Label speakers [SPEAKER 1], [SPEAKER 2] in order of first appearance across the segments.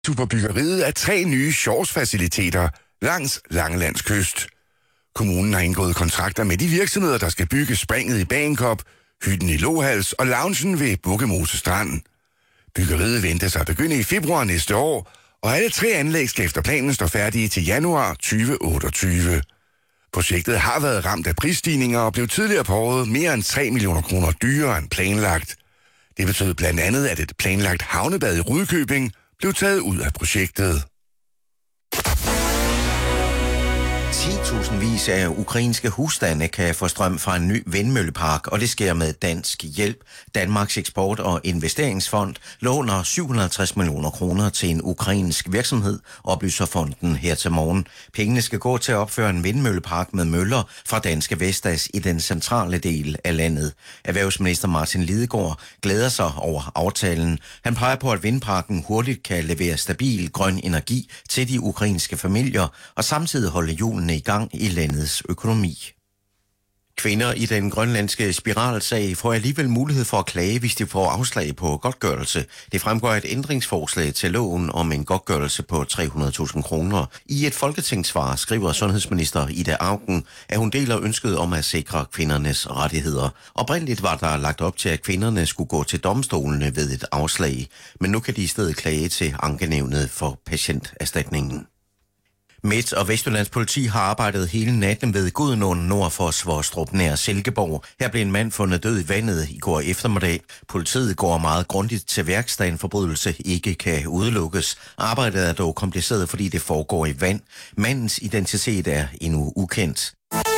[SPEAKER 1] på byggeriet af 3 nye shortsfaciliteter langs Langelands kyst. Kommunen har indgået kontrakter med de virksomheder, der skal bygge springet i Bagenkop, hytten i Lohals og loungen ved Bukkemose Strand. Byggeriet ventes at begynde i februar næste år, og alle 3 anlæg skal efter planen stå færdige til januar 2028. Projektet har været ramt af prisstigninger og blev tidligere på året mere end 3 millioner kroner dyrere end planlagt. Det betød blandt andet, at et planlagt havnebad i Rudkøbing blev taget ud af projektet.
[SPEAKER 2] 10.000vis af ukrainske husstande kan få strøm fra en ny vindmøllepark, og det sker med dansk hjælp. Danmarks Eksport- og Investeringsfond låner 750 millioner kroner til en ukrainsk virksomhed, oplyser fonden her til morgen. Pengene skal gå til at opføre en vindmøllepark med møller fra Danske Vestas i den centrale del af landet. Erhvervsminister Martin Lidegaard glæder sig over aftalen. Han peger på, at vindparken hurtigt kan levere stabil grøn energi til de ukrainske familier og samtidig holde hjulene i gang i landets økonomi. Kvinder i den grønlandske spiralsag får alligevel mulighed for at klage, hvis de får afslag på godtgørelse. Det fremgår et ændringsforslag til loven om en godtgørelse på 300.000 kroner. I et folketingssvar skriver sundhedsminister Ida Auken, at hun deler ønsket om at sikre kvindernes rettigheder. Oprindeligt var der lagt op til, at kvinderne skulle gå til domstolene ved et afslag, men nu kan de i stedet klage til Ankenævnet for Patienterstatningen. Midt- og Vestjyllands politi har arbejdet hele natten ved Gudenåen nord for Svostrup nær Silkeborg. Her blev en mand fundet død i vandet i går eftermiddag. Politiet går meget grundigt til værks, da en forbrydelse ikke kan udelukkes. Arbejdet er dog kompliceret, fordi det foregår i vand. Mandens identitet er endnu ukendt.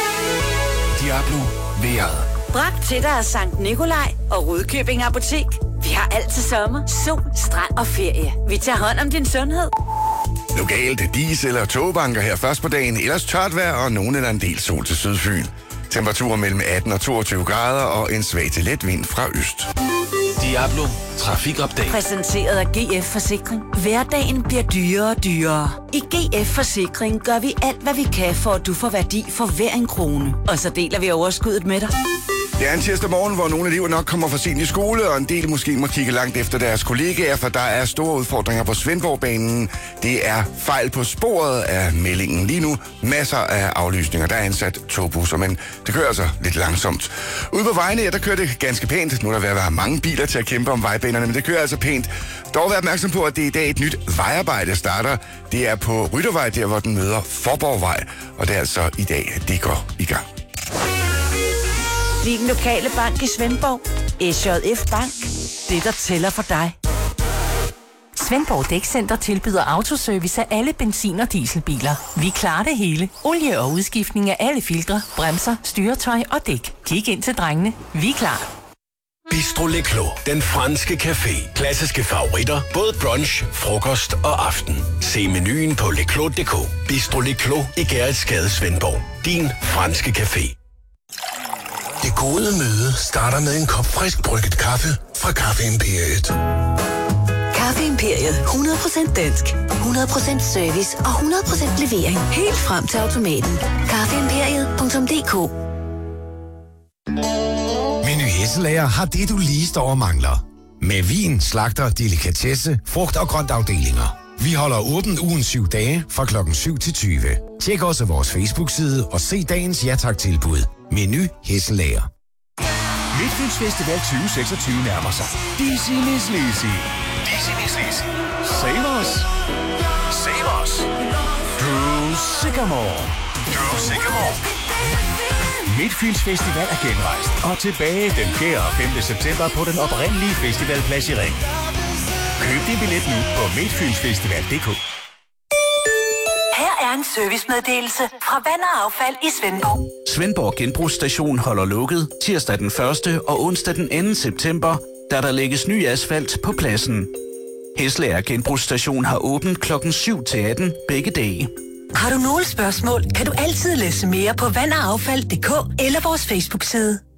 [SPEAKER 1] Diablo vejret.
[SPEAKER 3] Bragt til dig af Sankt Nikolaj og Rudkøbing Apotek. Vi har alt til sommer, sol, strand og ferie. Vi tager hånd om din sundhed.
[SPEAKER 1] Lokalt diesel- og togbanker her først på dagen, ellers tørt vejr og nogen eller en del sol til Sydfyn. Temperaturer mellem 18 og 22 grader og en svag til let vind fra øst.
[SPEAKER 4] Diablo Trafikupdate.
[SPEAKER 3] Præsenteret af GF Forsikring. Hverdagen bliver dyrere og dyrere. I GF Forsikring gør vi alt, hvad vi kan, for at du får værdi for hver en krone. Og så deler vi overskuddet med dig.
[SPEAKER 1] Det er en tirsdag morgen, hvor nogle elever nok kommer for sent i skole, og en del måske må kigge langt efter deres kollegaer, for der er store udfordringer på Svendborgbanen. Det er fejl på sporet af meldingen lige nu. Masser af aflysninger. Der er ansat togbusser, men det kører altså lidt langsomt. Ude på vejene, der kører det ganske pænt. Nu er der ved at være mange biler til at kæmpe om vejbanerne, men det kører altså pænt. Dog vær opmærksom på, at det i dag et nyt vejarbejde starter. Det er på Ryttervej, der hvor den møder Forborgvej, og det er altså i dag, det går i gang.
[SPEAKER 3] Bliv den lokale bank i Svendborg. SJF Bank. Det, der tæller for dig.
[SPEAKER 5] Svendborg Dækcenter tilbyder autoservice af alle benzin- og dieselbiler. Vi klarer det hele. Olie og udskiftning af alle filtre, bremser, styretøj og dæk. Kig ind til drengene. Vi er klar.
[SPEAKER 4] Bistro Le Clos, den franske café. Klassiske favoritter, både brunch, frokost og aften. Se menuen på leclos.dk. Bistro Le Clos i Gerritsgade, Svendborg. Din franske café.
[SPEAKER 6] Det gode møde starter med en kop frisk brygget kaffe fra Kaffe Imperiet.
[SPEAKER 7] Kaffe Imperiet. 100% dansk. 100% service og 100% levering. Helt frem til automaten. Kaffeimperiet.dk.
[SPEAKER 8] Meny Hesselager har det, du lige står og mangler. Med vin, slagter, delikatesse, frugt og grønt afdelinger. Vi holder åbent ugen 7 dage fra klokken 7 til 20. Tjek også vores Facebook-side og se dagens ja-tak-tilbud. Meny Hesselager.
[SPEAKER 9] Midtfyns Festival 2026 nærmer sig. Dizzy Miss Lizzy. Dizzy Miss Lizzy. Save us. Save us. Drew Sycamore. Drew Sycamore. Midtfyns Festival er genrejst og tilbage den 4. og 5. september på den oprindelige festivalplads i Ring. Køb din billet nu på midtfynsfestival.dk.
[SPEAKER 10] Her er en servicemeddelelse fra Vand og Affald i Svendborg.
[SPEAKER 11] Svendborg Genbrugsstation holder lukket tirsdag den 1. og onsdag den 2. september, da der lægges ny asfalt på pladsen. Hesselager Genbrugsstation har åbent klokken 7 til 18 begge dage.
[SPEAKER 10] Har du nogle spørgsmål, kan du altid læse mere på vandaffald.dk eller vores Facebook-side.